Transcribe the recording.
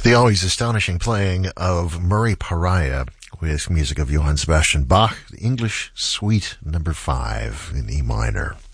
The always astonishing playing of Murray Pariah with music of Johann Sebastian Bach, the English Suite No. 5 in E minor.